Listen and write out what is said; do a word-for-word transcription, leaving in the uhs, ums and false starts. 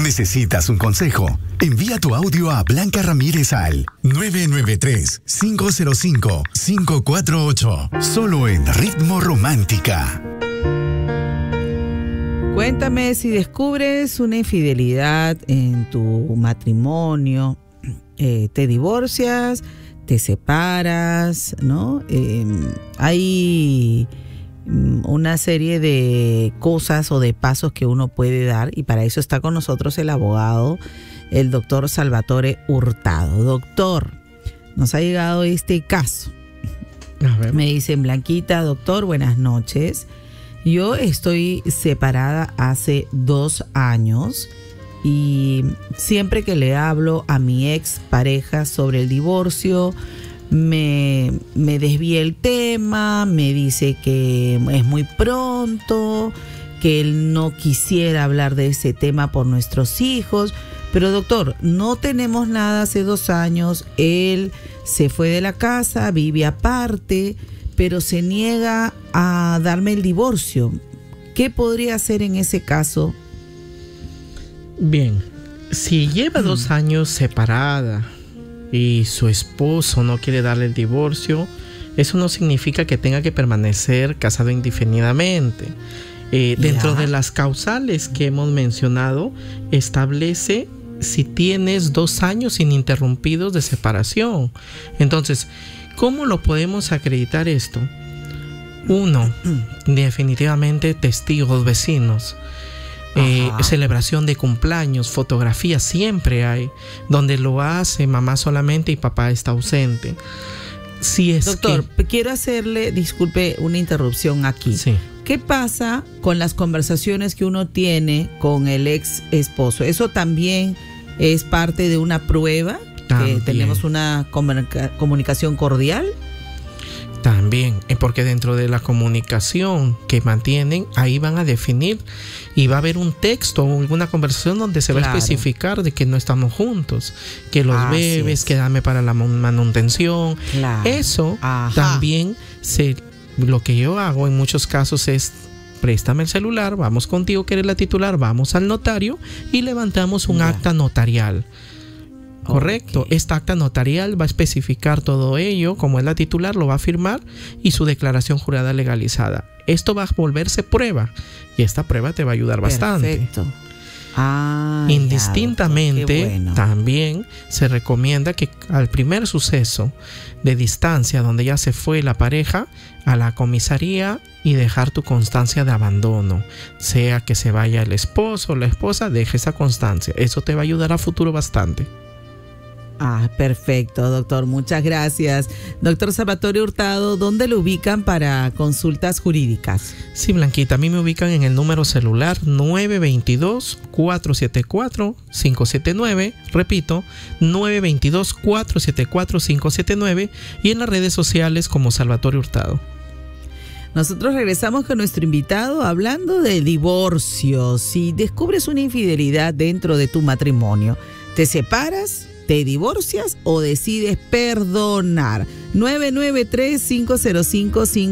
¿Necesitas un consejo? Envía tu audio a Blanca Ramírez al nueve nueve tres, cinco cero cinco, cinco cuatro ocho. Solo en Ritmo Romántica. Cuéntame si descubres una infidelidad en tu matrimonio, eh, te divorcias, te separas, ¿no? Eh, hay una serie de cosas o de pasos que uno puede dar, y para eso está con nosotros el abogado, el doctor Salvatore Hurtado. Doctor, nos ha llegado este caso. A ver. Me dicen: Blanquita, doctor, buenas noches. Yo estoy separada hace dos años y siempre que le hablo a mi ex pareja sobre el divorcio, me, me desvía el tema, me dice que es muy pronto, que él no quisiera hablar de ese tema por nuestros hijos. Pero doctor, no tenemos nada hace dos años, él se fue de la casa, vive aparte, pero se niega a darme el divorcio. ¿Qué podría hacer en ese caso? Bien, si lleva mm. dos años separada y su esposo no quiere darle el divorcio, eso no significa que tenga que permanecer casado indefinidamente. Eh, dentro de las causales que hemos mencionado, establece si tienes dos años ininterrumpidos de separación. Entonces, ¿cómo lo podemos acreditar esto? Uno, definitivamente testigos, vecinos, eh, celebración de cumpleaños, fotografías siempre hay, donde lo hace mamá solamente y papá está ausente. Si es Doctor, que... quiero hacerle, disculpe, una interrupción aquí. Sí. ¿Qué pasa con las conversaciones que uno tiene con el ex esposo? ¿Eso también es parte de una prueba? También. ¿Que tenemos una comunica- comunicación cordial? También, porque dentro de la comunicación que mantienen, ahí van a definir y va a haber un texto o alguna conversación donde se Claro. va a especificar de que no estamos juntos, que los Así bebes, es. que dame para la manutención. Claro. Eso Ajá. también se, lo que yo hago en muchos casos es: préstame el celular, vamos contigo que eres la titular, vamos al notario y levantamos un Ya. acta notarial. Correcto, Okay. esta acta notarial va a especificar todo ello, como es la titular, lo va a firmar, y su declaración jurada legalizada. Esto va a volverse prueba y esta prueba te va a ayudar bastante. Perfecto. Ah, Indistintamente, ya, doctor, qué bueno. también se recomienda que al primer suceso de distancia donde ya se fue la pareja, a la comisaría y dejar tu constancia de abandono, sea que se vaya el esposo o la esposa, deje esa constancia. Eso te va a ayudar a futuro bastante. Ah, perfecto, doctor. Muchas gracias. Doctor Salvatore Hurtado, ¿dónde lo ubican para consultas jurídicas? Sí, Blanquita, a mí me ubican en el número celular nueve dos dos, cuatro siete cuatro, cinco siete nueve, repito, nueve dos dos, cuatro siete cuatro, cinco siete nueve, y en las redes sociales como Salvatore Hurtado. Nosotros regresamos con nuestro invitado hablando de divorcio. Si descubres una infidelidad dentro de tu matrimonio, ¿te separas, te divorcias o decides perdonar? nueve nueve tres, cinco cero cinco, cinco